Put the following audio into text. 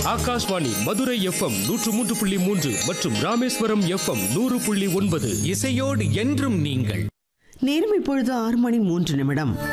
Akashvani Madurai FM 103.3 மற்றும் Rameswaram FM 100.9. இசையோடு என்றும் நீங்கள். நேரம் இப்பொழுது 6 மணி 3 நிமிடம்.